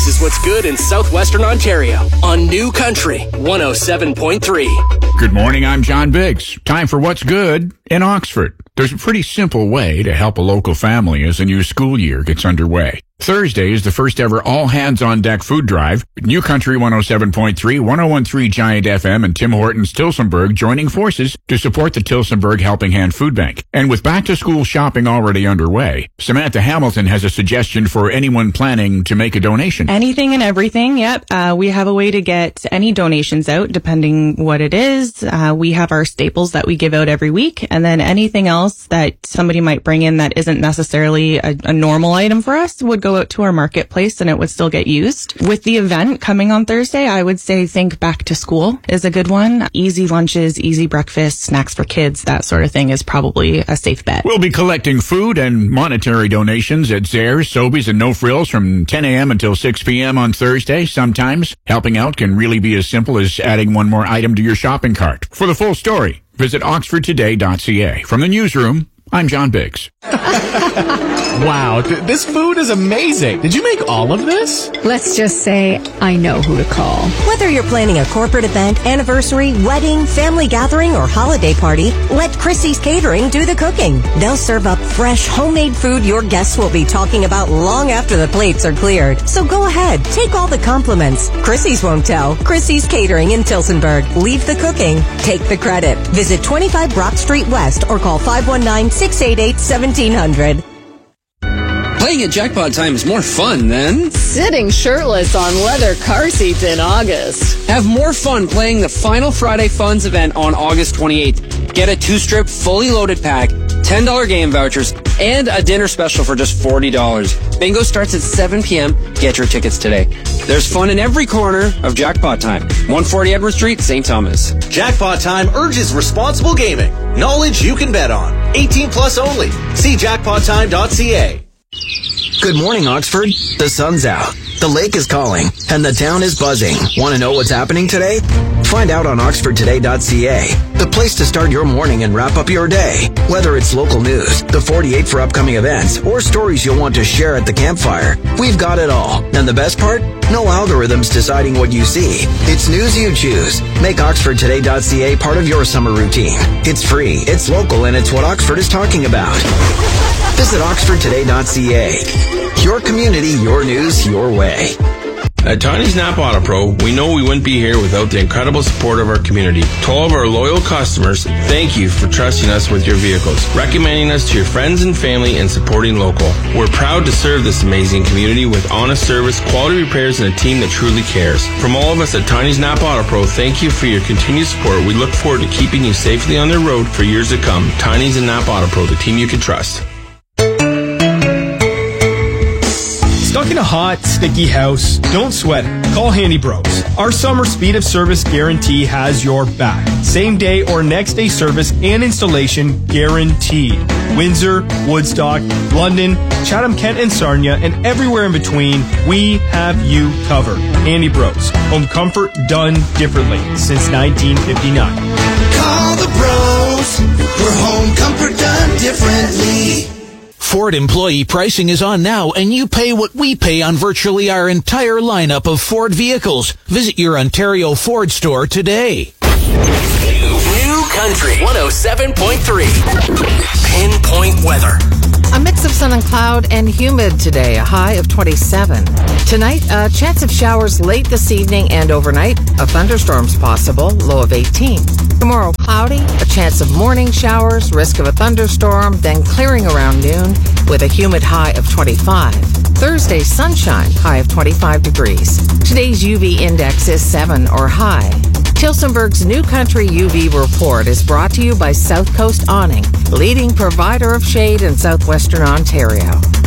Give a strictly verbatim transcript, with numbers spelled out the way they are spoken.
This is what's good in southwestern Ontario on New Country one oh seven point three. Good morning, I'm John Biggs. Time for What's Good in Oxford. There's a pretty simple way to help a local family as the new school year gets underway. Thursday is the first ever all-hands-on-deck food drive. New Country one oh seven point three, one oh one point three Giant F M, and Tim Hortons Tillsonburg joining forces to support the Tillsonburg Helping Hand Food Bank. And with back-to-school shopping already underway, Samantha Hamilton has a suggestion for anyone planning to make a donation. Anything and everything, yep. Uh, we have a way to get any donations out, depending what it is. Uh, we have our staples that we give out every week, and then anything else that somebody might bring in that isn't necessarily a, a normal item for us would go out to our marketplace and it would still get used. With the event coming on Thursday, I would say think back to school is a good one. Easy lunches, easy breakfast, snacks for kids, that sort of thing is probably a safe bet. We'll be collecting food and monetary donations at Zehrs, Sobeys, and No Frills from ten a.m. until six p.m. on Thursday. Sometimes helping out can really be as simple as adding one more item to your shopping cart. For the full story, visit oxford today dot c a. From the newsroom, I'm John Biggs. Wow, th- this food is amazing. Did you make all of this? Let's just say I know who to call. Whether you're planning a corporate event, anniversary, wedding, family gathering, or holiday party, let Chrissy's Catering do the cooking. They'll serve up fresh, homemade food your guests will be talking about long after the plates are cleared. So go ahead, take all the compliments. Chrissy's won't tell. Chrissy's Catering in Tillsonburg. Leave the cooking. Take the credit. Visit twenty-five Brock Street West or call five one nine, six eight eight, one seven zero zero. Playing at Jackpot Time is more fun than sitting shirtless on leather car seats in August. Have more fun playing the final Friday Funds event on August twenty-eighth. Get a two-strip, fully loaded pack, ten dollars game vouchers, and a dinner special for just forty dollars. Bingo starts at seven p.m. Get your tickets today. There's fun in every corner of Jackpot Time. one forty Edward Street, Saint Thomas. Jackpot Time urges responsible gaming. Knowledge you can bet on. eighteen plus only. See jackpot time dot c a. Good morning, Oxford. The sun's out, the lake is calling, and the town is buzzing. Want to know what's happening today? Find out on oxford today dot c a, the place to start your morning and wrap up your day. Whether it's local news, the forty-eight for upcoming events, or stories you'll want to share at the campfire, we've got it all. And the best part? No algorithms deciding what you see. It's news you choose. Make oxford today dot c a part of your summer routine. It's free, it's local, and it's what Oxford is talking about. Visit oxford today dot c a. Your community, your news, your way. At Tiny's Napa Auto Pro, we know we wouldn't be here without the incredible support of our community. To all of our loyal customers, thank you for trusting us with your vehicles, recommending us to your friends and family, and supporting local. We're proud to serve this amazing community with honest service, quality repairs, and a team that truly cares. From all of us at Tiny's Napa Auto Pro, thank you for your continued support. We look forward to keeping you safely on the road for years to come. Tiny's and Napa Auto Pro, the team you can trust. Stuck in a hot, sticky house? Don't sweat it. Call Handy Bros. Our summer speed of service guarantee has your back. Same day or next day service and installation guaranteed. Windsor, Woodstock, London, Chatham-Kent and Sarnia, and everywhere in between, we have you covered. Handy Bros. Home comfort done differently since nineteen fifty-nine. Call the bros for home comfort done differently. Ford employee pricing is on now, and you pay what we pay on virtually our entire lineup of Ford vehicles. Visit your Ontario Ford store today. New Country one oh seven point three. Pinpoint weather. A mix of sun and cloud and humid today, a high of twenty-seven. Tonight, a chance of showers late this evening and overnight. A thunderstorm's possible, low of eighteen. Tomorrow, cloudy, a chance of morning showers, risk of a thunderstorm, then clearing around noon with a humid high of twenty-five. Thursday, sunshine, high of twenty-five degrees. Today's U V index is seven or high. Tillsonburg's New Country U V report is brought to you by South Coast Awning, leading provider of shade in southwestern Ontario.